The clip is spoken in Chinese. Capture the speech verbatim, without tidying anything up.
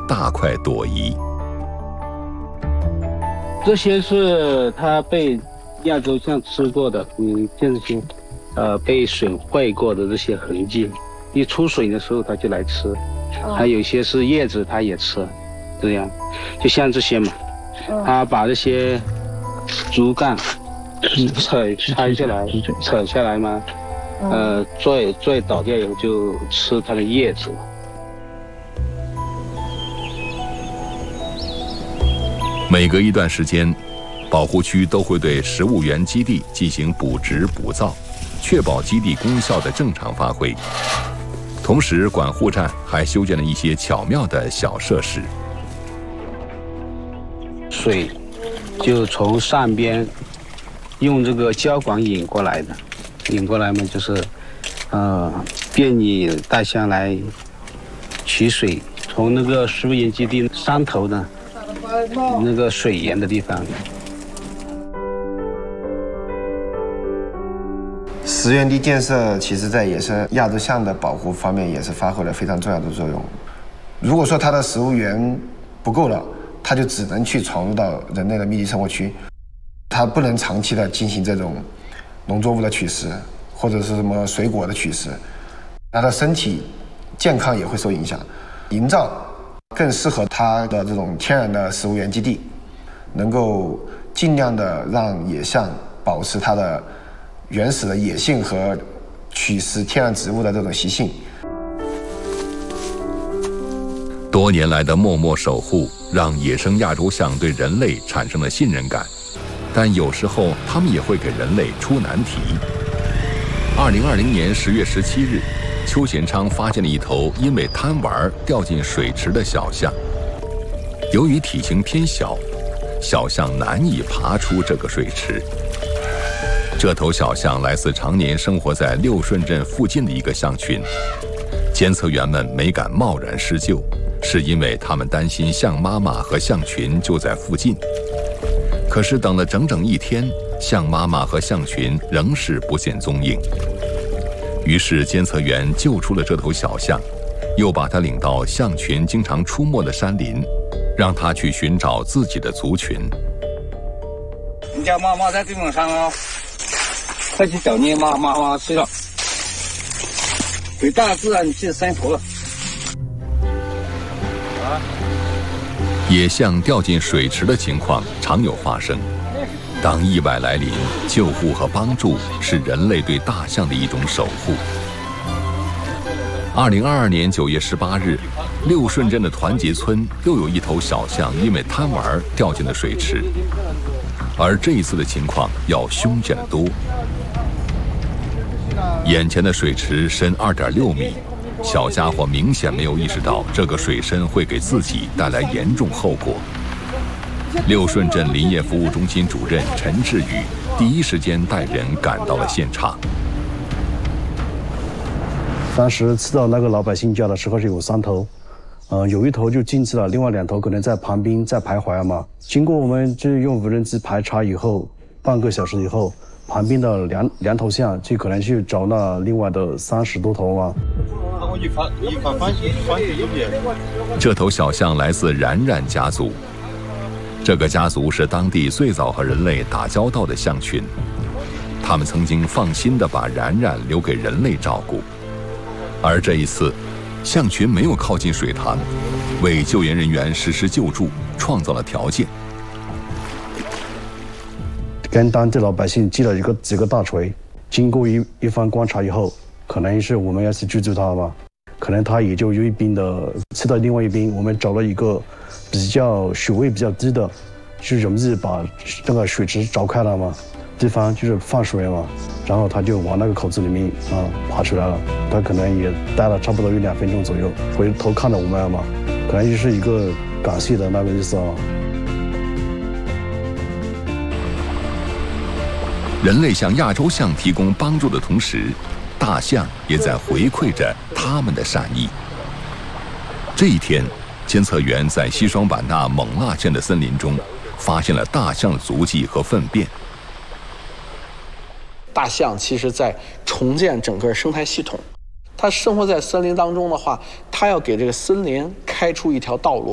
大快朵颐。 这些是它被亚洲象吃过的，嗯，这些呃被水坏过的这些痕迹，一出水的时候它就来吃，还有一些是叶子它也吃，这样，就像这些嘛，它把这些竹竿扯拆下来，扯下来嘛，呃，拽拽倒掉以后就吃它的叶子。 每隔一段时间，保护区都会对食物源基地进行补植补造，确保基地功效的正常发挥。同时，管护站还修建了一些巧妙的小设施。 水就从上边用这个胶管引过来的，引过来嘛，就是呃便于大象来取水，从那个食物源基地山头呢。那个水源的地方， 食源地建设其实在野生亚洲象的保护方面也是发挥了非常重要的作用。如果说它的食物源不够了，它就只能去闯入到人类的密集生活区，它不能长期的进行这种农作物的取食或者是什么水果的取食，它的身体健康也会受影响。营造更适合它的这种天然的食物源基地，能够尽量的让野象保持它的原始的野性和取食天然植物的这种习性。 多年来的默默守护，让野生亚洲象对人类产生了信任感，但有时候它们也会给人类出难题。二零二零年十月十七日。邱贤昌发现了一头因为贪玩掉进水池的小象。由于体型偏小，小象难以爬出这个水池。这头小象来自常年生活在六顺镇附近的一个象群，监测员们没敢贸然施救，是因为他们担心象妈妈和象群就在附近。可是等了整整一天，象妈妈和象群仍是不见踪影。于是监测员救出了这头小象，又把它领到象群经常出没的山林，让它去寻找自己的族群。 你家妈妈在对面上啊，快去找你妈妈妈睡了，给大自然去生活了。啊！ 野象掉进水池的情况常有发生。当意外来临，救护和帮助是人类对大象的一种守护。二零二二年九月十八日，六顺镇的团结村又有一头小象因为贪玩掉进了水池，而这一次的情况要凶险得多。眼前的水池深二点六米，小家伙明显没有意识到这个水深会给自己带来严重后果。六顺镇林业服务中心主任陈志宇第一时间带人赶到了现场。 当时吃到那个老百姓家的时候是有三头，呃，有一头就进去了，另外两头可能在旁边在徘徊嘛。经过我们就用无人机排查以后，半个小时以后，旁边的两两头象就可能去找那另外的三十多头嘛。 这头小象来自冉冉家族。这个家族是当地最早和人类打交道的象群，他们曾经放心地把冉冉留给人类照顾，而这一次，象群没有靠近水塘，为救援人员实施救助创造了条件。 跟当地老百姓借了一个几个大锤，经过一一番观察以后，可能是我们要去救助他嘛，可能他也就有一边的吃到另外一边，我们找了一个比较水位比较低的，就容易把那个水池凿开了嘛，地方就是放水嘛，然后他就往那个口子里面啊爬出来了，他可能也待了差不多有两分钟左右，回头看着我们嘛，可能就是一个感谢的那个意思啊。 人类向亚洲象提供帮助的同时，大象也在回馈着他们的善意。这一天，监测员在西双版纳勐腊县的森林中发现了大象的足迹和粪便。 大象其实在重建整个生态系统，它生活在森林当中的话，它要给这个森林开出一条道路，